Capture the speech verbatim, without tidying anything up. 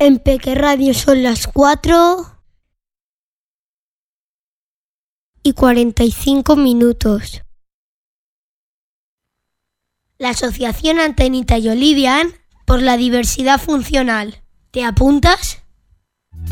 En Peque Radio son las cuatro y cuarenta y cinco minutos. La Asociación Antenita y Olivian por la Diversidad Funcional. ¿Te apuntas?